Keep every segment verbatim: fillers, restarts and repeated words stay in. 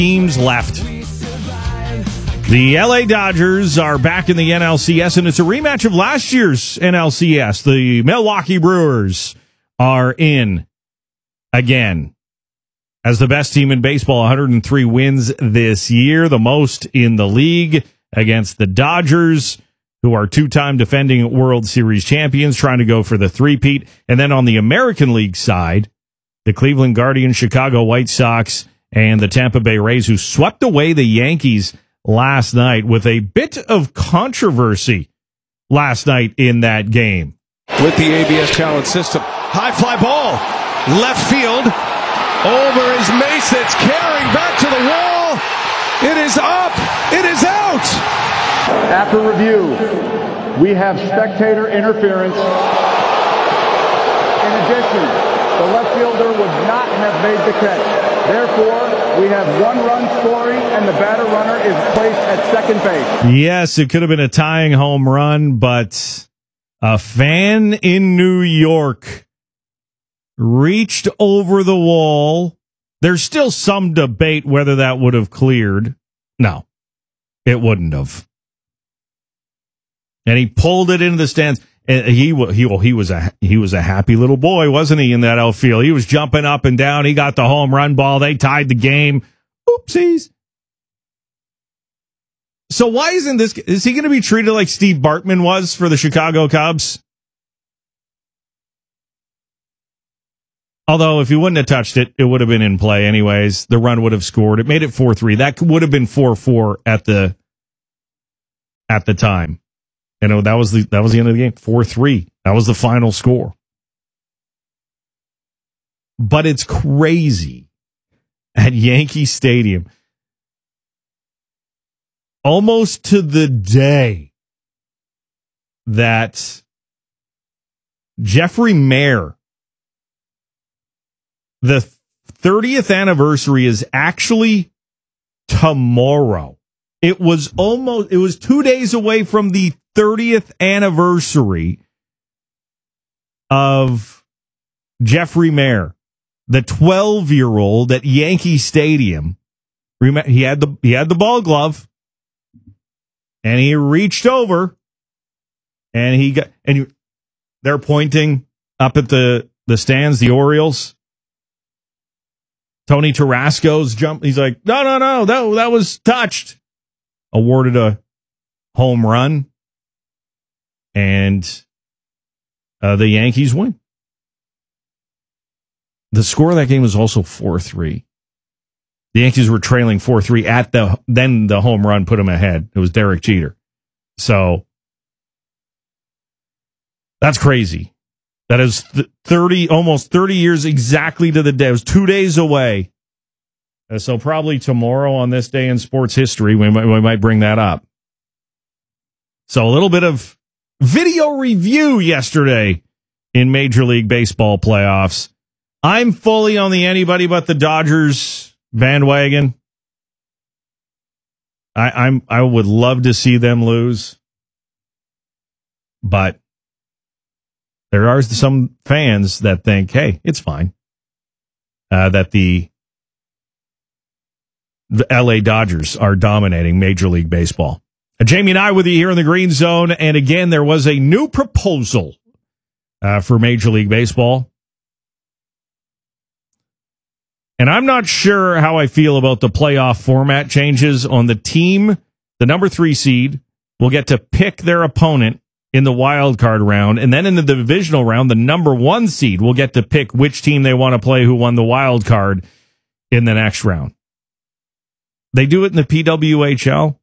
teams left. The L A Dodgers are back in the N L C S, and it's a rematch of last year's N L C S. The Milwaukee Brewers are in again as the best team in baseball, one hundred three wins this year, the most in the league, against the Dodgers, who are two-time defending World Series champions, trying to go for the three-peat. And then on the American League side, the Cleveland Guardians, Chicago White Sox, and the Tampa Bay Rays, who swept away the Yankees last night with a bit of controversy last night in that game. With the A B S challenge system, high fly ball, left field, over is Mace, it's carrying back to the wall, it is up, it is out! After review, we have spectator interference. In addition, the left fielder would not have made the catch. Therefore, we have one run scoring, and the batter runner is placed at second base. Yes, it could have been a tying home run, but a fan in New York reached over the wall. There's still some debate whether that would have cleared. No, it wouldn't have. And he pulled it into the stands. And he he he was a he was a happy little boy, wasn't he, in that outfield? He was jumping up and down. He got the home run ball. They tied the game. Oopsies. So why isn't this? Is he going to be treated like Steve Bartman was for the Chicago Cubs? Although if he wouldn't have touched it, it would have been in play anyways. The run would have scored. It made it four three. That would have been four four at the at the time. You know, that was the that was the end of the game. four three. That was the final score. But it's crazy at Yankee Stadium. Almost to the day that Jeffrey Mayer, the thirtieth anniversary is actually tomorrow. It was almost, it was two days away from the thirtieth anniversary of Jeffrey Mayer, the twelve-year-old at Yankee Stadium. He had the he had the ball glove, and he reached over, and he got and he, they're pointing up at the the stands, the Orioles. Tony Tarasco's jump. He's like, no, no, no, that that was touched. Awarded a home run, and uh, the Yankees win. The score of that game was also four three. The Yankees were trailing four three at the, then the home run put them ahead. It was Derek Jeter. So that's crazy. That is thirty, almost thirty years exactly to the day. It was two days away. Uh, so probably tomorrow on this day in sports history, we might, we might bring that up. So a little bit of video review yesterday in Major League Baseball playoffs. I'm fully on the anybody but the Dodgers bandwagon. I, I'm I would love to see them lose, but there are some fans that think, hey, it's fine. Uh, that the the L A Dodgers are dominating Major League Baseball. Uh, Jamie and I with you here in the Green Zone, and again, there was a new proposal uh, for Major League Baseball. And I'm not sure how I feel about the playoff format changes. On the team, the number three seed will get to pick their opponent in the wild card round. And then in the divisional round, the number one seed will get to pick which team they want to play who won the wild card in the next round. They do it in the P W H L.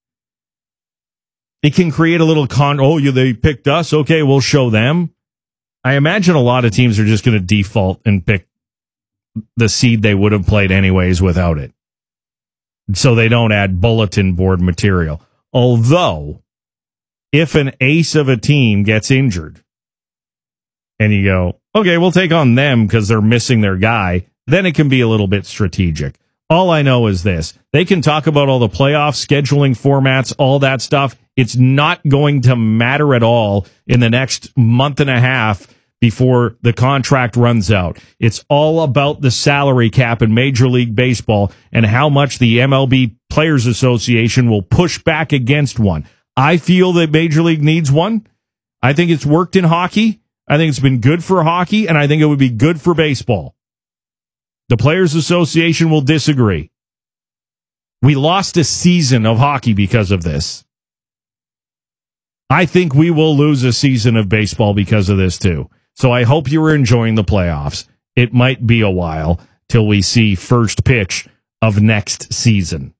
It can create a little con. Oh, yeah, they picked us. Okay, we'll show them. I imagine a lot of teams are just going to default and pick the seed they would have played anyways without it. So they don't add bulletin board material. Although, if an ace of a team gets injured and you go, okay, we'll take on them because they're missing their guy, then it can be a little bit strategic. All I know is this. They can talk about all the playoff scheduling formats, all that stuff. It's not going to matter at all in the next month and a half before the contract runs out. It's all about the salary cap in Major League Baseball and how much the M L B Players Association will push back against one. I feel that Major League needs one. I think it's worked in hockey. I think it's been good for hockey, and I think it would be good for baseball. The Players Association will disagree. We lost a season of hockey because of this. I think we will lose a season of baseball because of this too. So I hope you are enjoying the playoffs. It might be a while till we see first pitch of next season.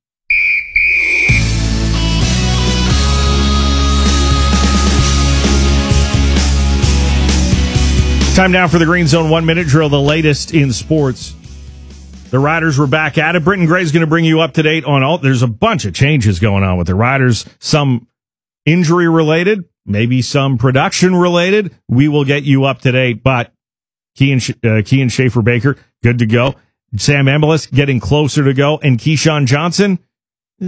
Time now for the Green Zone One Minute Drill, the latest in sports. The Riders were back at it. Britton Gray's going to bring you up to date on all. There's a bunch of changes going on with the Riders. Some injury related, maybe some production related. We will get you up to date. But Kean, uh, Kean Schaefer-Baker, good to go. Sam Emilus getting closer to go, and Keyshawn Johnson uh,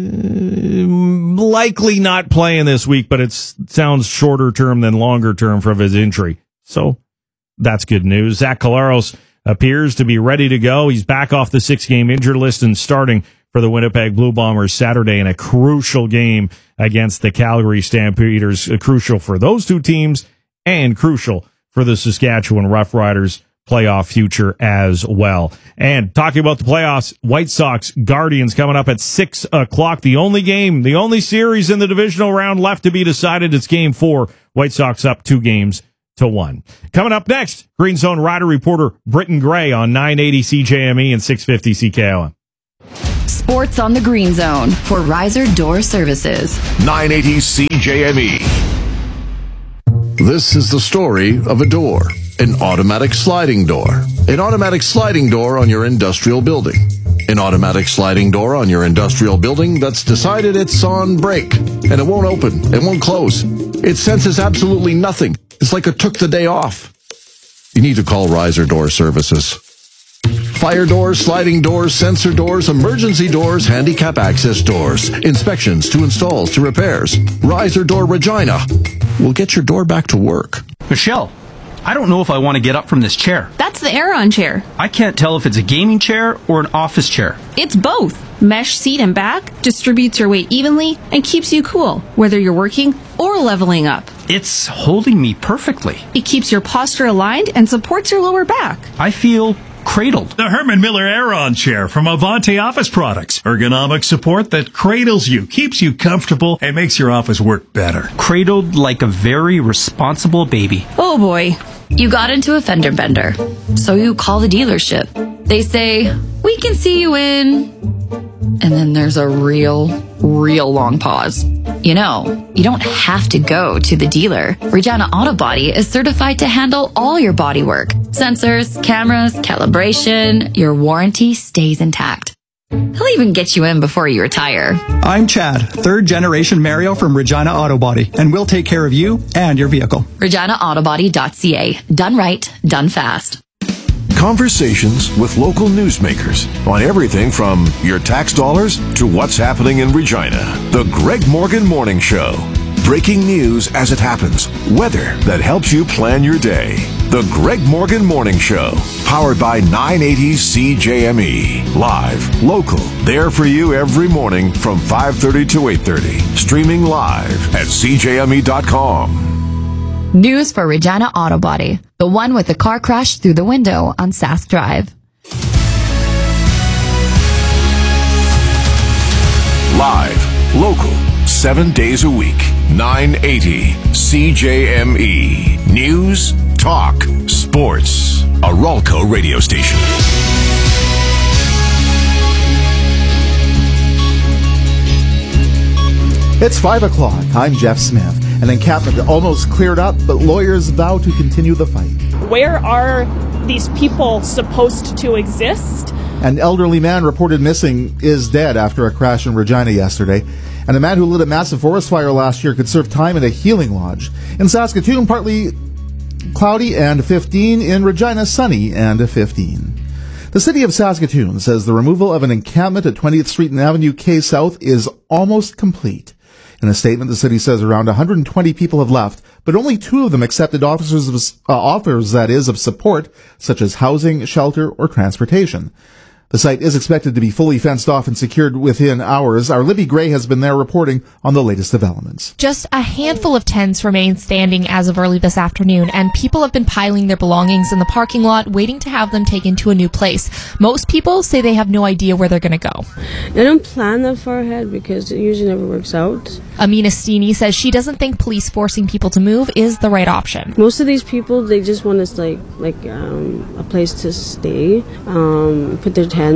likely not playing this week, but it sounds shorter term than longer term from his injury. So that's good news. Zach Collaros appears to be ready to go. He's back off the six-game injured list and starting for the Winnipeg Blue Bombers Saturday in a crucial game against the Calgary Stampeders. Uh, crucial for those two teams and crucial for the Saskatchewan Roughriders playoff future as well. And talking about the playoffs, White Sox Guardians coming up at six o'clock. The only game, the only series in the divisional round left to be decided. It's game four. White Sox up two games to one. Coming up next, Green Zone Rider reporter Britton Gray on nine eighty C J M E and six fifty C K O M. Sports on the Green Zone for Riser Door Services. nine eighty C J M E. This is the story of a door, an automatic sliding door. An automatic sliding door on your industrial building. An automatic sliding door on your industrial building that's decided it's on break, and it won't open, it won't close. It senses absolutely nothing. It's like it took the day off. You need to call Riser Door Services. Fire doors, sliding doors, sensor doors, emergency doors, handicap access doors, inspections to installs to repairs. Riser Door Regina will get your door back to work. Michelle, I don't know if I want to get up from this chair. That's the Aeron chair. I can't tell if it's a gaming chair or an office chair. It's both. Mesh seat and back distributes your weight evenly and keeps you cool, whether you're working or leveling up. It's holding me perfectly. It keeps your posture aligned and supports your lower back. I feel cradled. The Herman Miller Aeron chair from Avante Office Products. Ergonomic support that cradles you, keeps you comfortable, and makes your office work better. Cradled like a very responsible baby. Oh boy. You got into a fender bender, so you call the dealership. They say, we can see you in... And then there's a real, real long pause. You know, you don't have to go to the dealer. Regina Auto Body is certified to handle all your body work. Sensors, cameras, calibration, your warranty stays intact. He'll even get you in before you retire. I'm Chad, third generation Mario from Regina Auto Body, and we'll take care of you and your vehicle. Regina Auto Body dot C A. Done right, done fast. Conversations with local newsmakers on everything from your tax dollars to what's happening in Regina. The Greg Morgan Morning Show. Breaking news as it happens. Weather that helps you plan your day. The Greg Morgan Morning Show. Powered by nine eighty C J M E. Live, local, there for you every morning from five thirty to eight thirty. Streaming live at C J M E dot com. News for Regina Auto Body, the one with the car crash through the window on Sask Drive. Live, local, seven days a week, nine eighty C J M E. News, talk, sports. A Ralco radio station. It's five o'clock. I'm Jeff Smith. An encampment almost cleared up, but lawyers vow to continue the fight. Where are these people supposed to exist? An elderly man reported missing is dead after a crash in Regina yesterday. And a man who lit a massive forest fire last year could serve time in a healing lodge. In Saskatoon, partly cloudy and fifteen. In Regina, sunny and fifteen. The city of Saskatoon says the removal of an encampment at twentieth Street and Avenue K South is almost complete. In a statement, the city says around one hundred twenty people have left, but only two of them accepted officers of, uh, offers, that is, of support, such as housing, shelter, or transportation. The site is expected to be fully fenced off and secured within hours. Our Libby Gray has been there reporting on the latest developments. Just a handful of tents remain standing as of early this afternoon, and people have been piling their belongings in the parking lot, waiting to have them taken to a new place. Most people say they have no idea where they're going to go. I don't plan that far ahead because it usually never works out. Amina Steeny says she doesn't think police forcing people to move is the right option. Most of these people, they just want us like like um, a place to stay, um, put their tents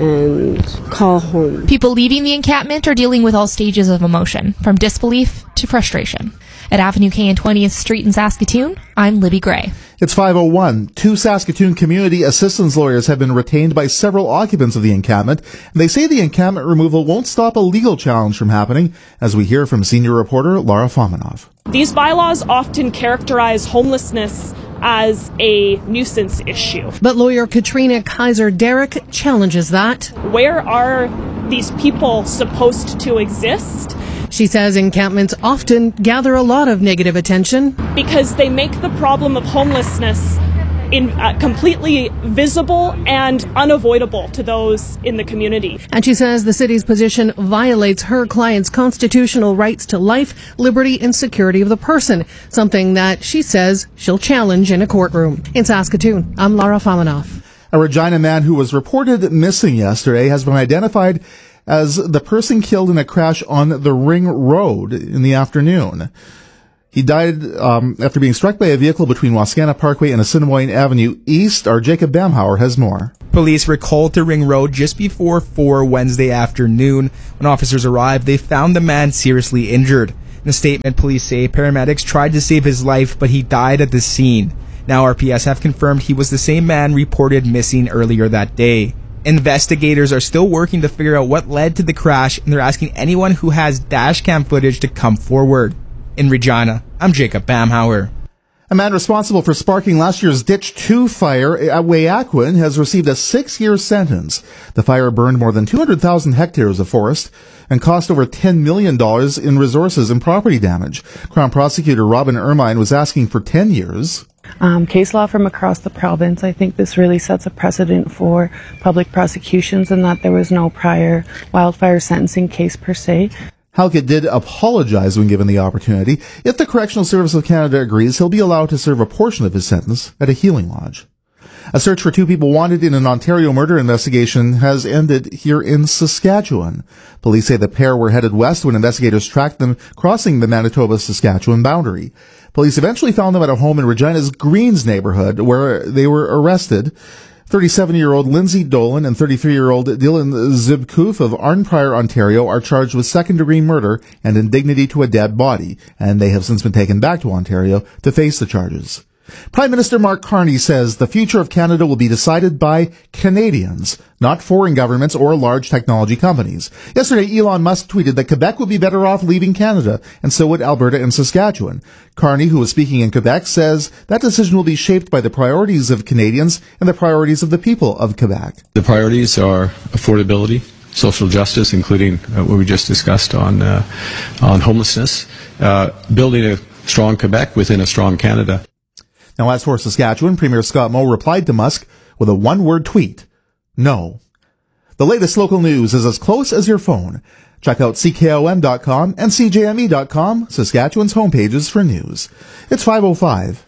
and call home. People leaving the encampment are dealing with all stages of emotion, from disbelief to frustration. At Avenue K and twentieth Street in Saskatoon, I'm Libby Gray. It's five oh one. Two Saskatoon community assistance lawyers have been retained by several occupants of the encampment, and they say the encampment removal won't stop a legal challenge from happening, as we hear from senior reporter Laura Fominov. These bylaws often characterize homelessness as a nuisance issue. But lawyer Katrina Kaiser-Derrick challenges that. Where are these people supposed to exist? She says encampments often gather a lot of negative attention. Because they make the problem of homelessness in, uh, completely visible and unavoidable to those in the community. And she says the city's position violates her client's constitutional rights to life, liberty, and security of the person, something that she says she'll challenge in a courtroom. In Saskatoon, I'm Laura Fominov. A Regina man who was reported missing yesterday has been identified as the person killed in a crash on the Ring Road in the afternoon. He died um, after being struck by a vehicle between Wascana Parkway and Assiniboine Avenue East. Our Jacob Bamhauer has more. Police were called to Ring Road just before four Wednesday afternoon. When officers arrived, they found the man seriously injured. In a statement, police say paramedics tried to save his life, but he died at the scene. Now R P S have confirmed he was the same man reported missing earlier that day. Investigators are still working to figure out what led to the crash, and they're asking anyone who has dashcam footage to come forward. In Regina, I'm Jacob Bamhauer. A man responsible for sparking last year's Ditch two fire at Weyakwan has received a six-year sentence. The fire burned more than two hundred thousand hectares of forest and cost over ten million dollars in resources and property damage. Crown Prosecutor Robin Ermine was asking for ten years. Um, case law from across the province, I think this really sets a precedent for public prosecutions in that there was no prior wildfire sentencing case per se. Halkett did apologize when given the opportunity. If the Correctional Service of Canada agrees, he'll be allowed to serve a portion of his sentence at a healing lodge. A search for two people wanted in an Ontario murder investigation has ended here in Saskatchewan. Police say the pair were headed west when investigators tracked them crossing the Manitoba-Saskatchewan boundary. Police eventually found them at a home in Regina's Greens neighborhood, where they were arrested. thirty-seven-year-old Lindsay Dolan and thirty-three-year-old Dylan Zibkoof of Arnprior, Ontario, are charged with second-degree murder and indignity to a dead body, and they have since been taken back to Ontario to face the charges. Prime Minister Mark Carney says the future of Canada will be decided by Canadians, not foreign governments or large technology companies. Yesterday, Elon Musk tweeted that Quebec would be better off leaving Canada, and so would Alberta and Saskatchewan. Carney, who was speaking in Quebec, says that decision will be shaped by the priorities of Canadians and the priorities of the people of Quebec. The priorities are affordability, social justice, including uh, what we just discussed on uh, on homelessness, uh, building a strong Quebec within a strong Canada. Now, as for Saskatchewan, Premier Scott Moe replied to Musk with a one-word tweet: no. The latest local news is as close as your phone. Check out C K O M dot com and C J M E dot com, Saskatchewan's homepages for news. It's five oh five.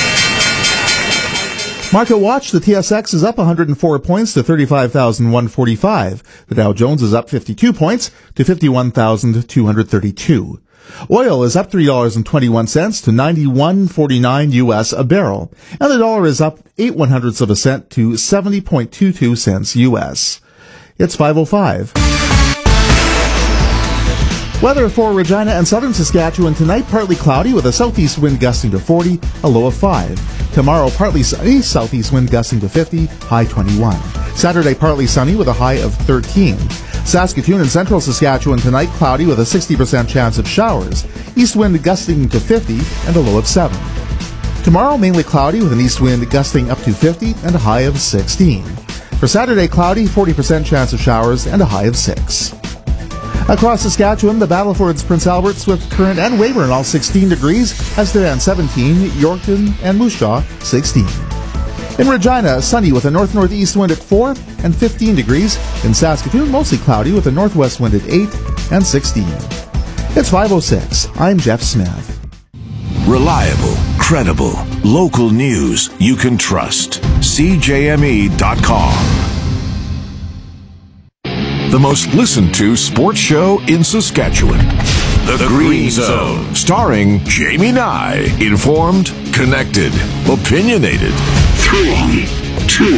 Market watch, the T S X is up one hundred four points to thirty-five thousand one hundred forty-five. The Dow Jones is up fifty-two points to fifty-one thousand two hundred thirty-two. Oil is up three dollars and twenty-one cents to ninety-one forty-nine U S a barrel, and the dollar is up eight one hundredths of a cent to seventy point two two cents U S. It's five oh five. Weather for Regina and southern Saskatchewan tonight: partly cloudy with a southeast wind gusting to forty, a low of five. Tomorrow, partly sunny, southeast wind gusting to fifty, high twenty-one. Saturday, partly sunny with a high of thirteen. Saskatoon and central Saskatchewan tonight, cloudy with a sixty percent chance of showers. East wind gusting to fifty and a low of seven. Tomorrow, mainly cloudy with an east wind gusting up to fifty and a high of sixteen. For Saturday, cloudy, forty percent chance of showers and a high of six. Across Saskatchewan, the Battleford's Prince Albert's, with Current and Weyburn all sixteen degrees, Estevan seventeen, Yorkton and Moose Jaw sixteen. In Regina, sunny with a north-northeast wind at four and fifteen degrees. In Saskatoon, mostly cloudy with a northwest wind at eight and sixteen. It's five oh six. I'm Jeff Smith. Reliable, credible, local news you can trust. C J M E dot com. The most listened to sports show in Saskatchewan. The, the Green Zone. Starring Jamie Nye. Informed, connected, opinionated. Three, two,